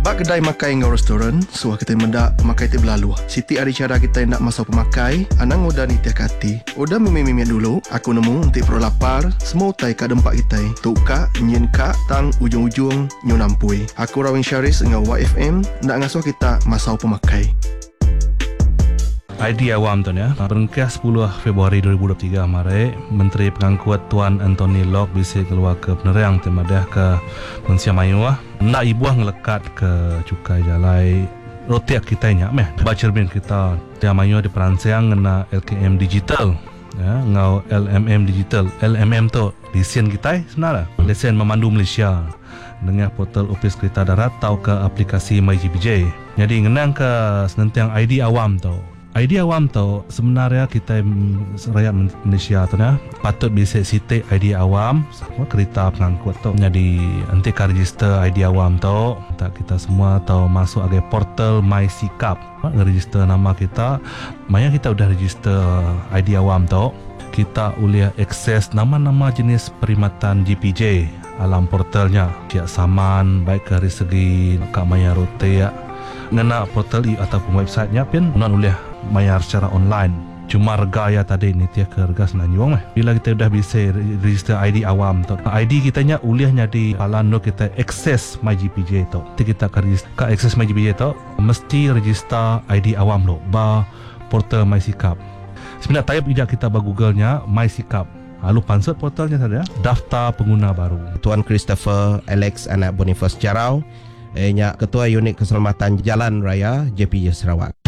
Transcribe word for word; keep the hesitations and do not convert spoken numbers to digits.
Bak kedai makai ngau restoran, suah kita mendak makai te berlalu. Siti ada cara kita nak masuk pemakai, anang udah ni tiak hati. Udah mimi-mimi dulu, aku nemu nanti pro lapar, semua utai kat dempak kita. Tuk kak, nyen kak, tang ujung-ujung nyu nampui. Aku Rawing Syaris ngau Y F M, nak ngasuh kita masuk pemakai. I D awam tu ya. Berengkah sepuluh Februari dua ribu dua puluh tiga kemarin, Menteri Pengangkut Tuan Anthony Locke bisa keluar ke Penerang temadah ke Malaysia Mayu ah. Nak ibuah ngelekat ke cukai jalai rotiak kita nya meh. Baca cermin kita dia Mayu di perancang ngena L K M digital. Ya, ngau L M M digital. L M M tu lesen kita sebenarnya. Lesen memandu Malaysia dengan portal Office Kereta Darat atau ke aplikasi MyGPJ. Jadi ngenang ke senentiang I D awam tu. I D awam tu sebenarnya kita rakyat Malaysia tu ya patut bisa sitik I D awam sama kereta pengangkut tu. Jadi nanti ka register I D awam tu, tak kita semua tahu masuk agai portal MySikap. Register nama kita, maya kita udah register I D awam tu, kita boleh akses nama-nama jenis perkhidmatan G P J alam portalnya. Siap saman baik dari segi kak maya rote ya. Ngena portal i ataupun websitenya pun non boleh bayar secara online. Cuma harga ya tadi ni tiap ke harga senanjung mah. Bila kita dah bisa register I D awam tu, I D kita nya ulih jadi alan no kita akses MyGPJ tu. Nanti kita ke ka akses MyGPJ tu mesti register I D awam lo ba portal MySikap. Sebenarnya tayap ijak kita ba Google nya MySikap. Lalu pansut portalnya saja daftar pengguna baru. Tuan Christopher Alex anak Boniface Jarau, eh, Ketua Unit Keselamatan Jalan Raya J P J Sarawak.